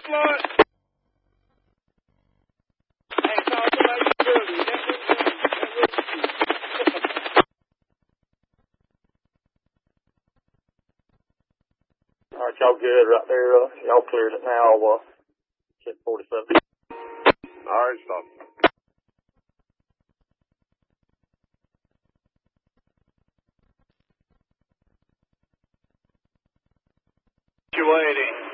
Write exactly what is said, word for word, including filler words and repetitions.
Floyd. Hey, call somebody early. That was All right, y'all good right there. Uh, y'all cleared it now. Uh, ten forty-seven. All right, stop. waiting.